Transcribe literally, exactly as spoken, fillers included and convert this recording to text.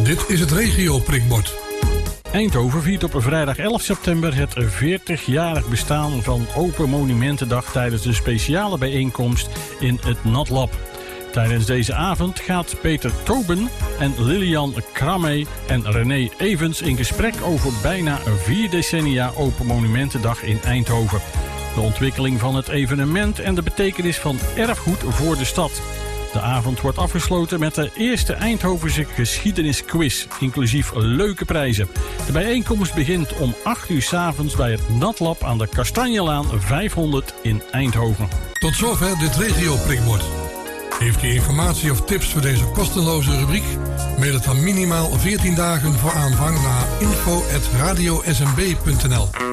Dit is het regio prikbord. Eindhoven viert op vrijdag elf september het veertigjarig bestaan van Open Monumentendag tijdens de speciale bijeenkomst in het Natlab. Tijdens deze avond gaat Peter Toben en Lilian Kramme en René Evens in gesprek over bijna vier decennia Open Monumentendag in Eindhoven. De ontwikkeling van het evenement en de betekenis van erfgoed voor de stad. De avond wordt afgesloten met de eerste Eindhovense geschiedenisquiz, inclusief leuke prijzen. De bijeenkomst begint om acht uur 's avonds bij het Natlab aan de Kastanjelaan vijfhonderd in Eindhoven. Tot zover dit regio prikbord. Heeft u informatie of tips voor deze kostenloze rubriek? Mail het dan minimaal veertien dagen voor aanvang naar info at radio s m b punt n l.